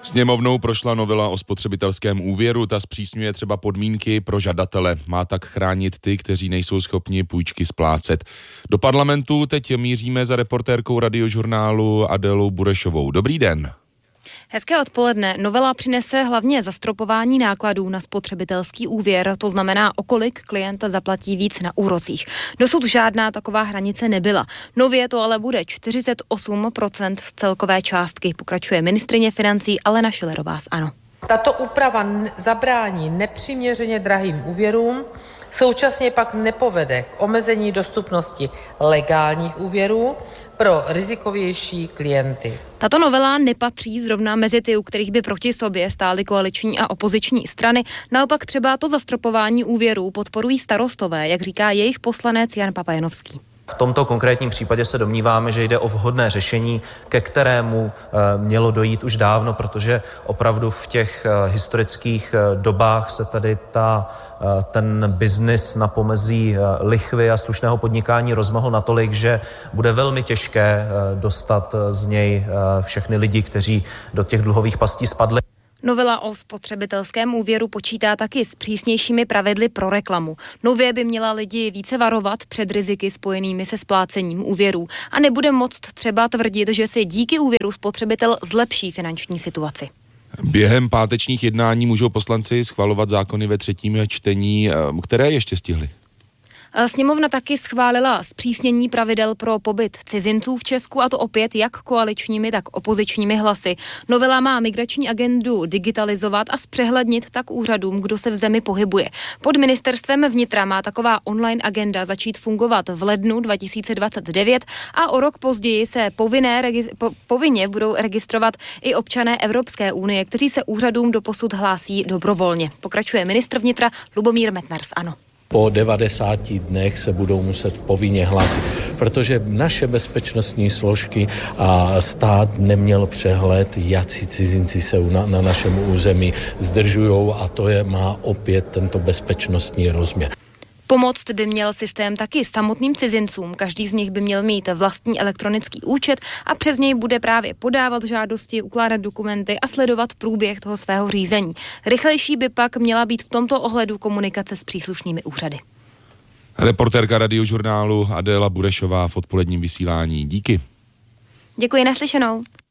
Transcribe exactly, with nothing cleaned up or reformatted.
Sněmovnou prošla novela o spotřebitelském úvěru, ta zpřísňuje třeba podmínky pro žadatele. Má tak chránit ty, kteří nejsou schopni půjčky splácet. Do parlamentu teď míříme za reportérkou Radiožurnálu Adélou Burešovou. Dobrý den. Hezké odpoledne. Novela přinese hlavně zastropování nákladů na spotřebitelský úvěr, to znamená, o kolik klient zaplatí víc na úrocích. Dosud žádná taková hranice nebyla. Nově to ale bude čtyřicet osm procent z celkové částky, pokračuje ministryně financí Alena Schillerová z ANO. Tato úprava zabrání nepřiměřeně drahým úvěrům, současně pak nepovede k omezení dostupnosti legálních úvěrů pro rizikovější klienty. Tato novela nepatří zrovna mezi ty, u kterých by proti sobě stály koaliční a opoziční strany. Naopak třeba to zastropování úvěrů podporují starostové, jak říká jejich poslanec Jan Papajanovský. V tomto konkrétním případě se domníváme, že jde o vhodné řešení, ke kterému mělo dojít už dávno, protože opravdu v těch historických dobách se tady ta, ten biznis na pomezí lichvy a slušného podnikání rozmohl natolik, že bude velmi těžké dostat z něj všechny lidi, kteří do těch dluhových pastí spadli. Novela o spotřebitelském úvěru počítá taky s přísnějšími pravidly pro reklamu. Nově by měla lidi více varovat před riziky spojenými se splácením úvěrů a nebude moct třeba tvrdit, že si díky úvěru spotřebitel zlepší finanční situaci. Během pátečních jednání můžou poslanci schvalovat zákony ve třetím čtení, které ještě stihly. Sněmovna taky schválila zpřísnění pravidel pro pobyt cizinců v Česku, a to opět jak koaličními, tak opozičními hlasy. Novela má migrační agendu digitalizovat a zpřehlednit tak úřadům, kdo se v zemi pohybuje. Pod ministerstvem vnitra má taková online agenda začít fungovat v lednu dva tisíce dvacet devět a o rok později se povinné, po, povinně budou registrovat i občané Evropské unie, kteří se úřadům doposud hlásí dobrovolně. Pokračuje ministr vnitra Lubomír Metnar z ANO. Po devadesáti dnech se budou muset povinně hlásit, protože naše bezpečnostní složky a stát neměl přehled, jací cizinci se na, na našem území zdržují, a to je, má opět tento bezpečnostní rozměr. Pomoct by měl systém taky samotným cizincům. Každý z nich by měl mít vlastní elektronický účet a přes něj bude právě podávat žádosti, ukládat dokumenty a sledovat průběh toho svého řízení. Rychlejší by pak měla být v tomto ohledu komunikace s příslušnými úřady. Reportérka Radiožurnálu Adéla Burešová v odpoledním vysílání. Díky. Děkuji, naslyšenou.